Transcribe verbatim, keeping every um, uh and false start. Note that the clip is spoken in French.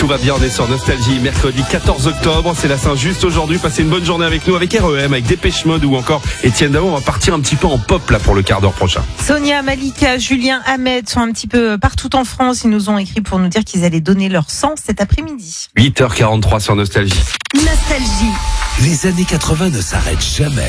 tout va bien, on est sur Nostalgie, mercredi quatorze octobre, c'est la Saint-Just aujourd'hui, passez une bonne journée avec nous, avec R E M, avec Dépêche Mode ou encore Étienne Dao. On va partir un petit peu en pop là pour le quart d'heure prochain. Sonia, Malika, Julien, Ahmed sont un petit peu partout en France, ils nous ont écrit pour nous dire qu'ils allaient donner leur sang cet après-midi. huit heures quarante-trois sur Nostalgie. Nostalgie. Les années quatre-vingts ne s'arrêtent jamais.